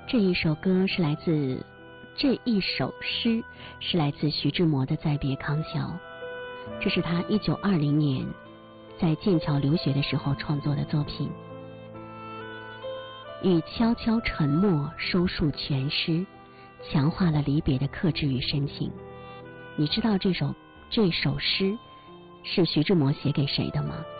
这一首诗是来自徐志摩的《再别康桥》，这是他1920年在剑桥留学的时候创作的作品。以悄悄沉默收束全诗，强化了离别的克制与深情。你知道这首诗是徐志摩写给谁的吗？